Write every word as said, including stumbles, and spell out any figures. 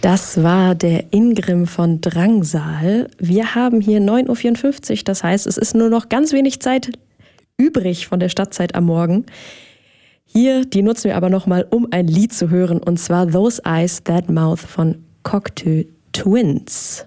Das war der Ingrim von Drangsal. Wir haben hier neun Uhr vierundfünfzig, das heißt, es ist nur noch ganz wenig Zeit übrig von der Stadtzeit am Morgen. Hier, die nutzen wir aber nochmal, um ein Lied zu hören, und zwar Those Eyes, That Mouth von Cocteau Twins.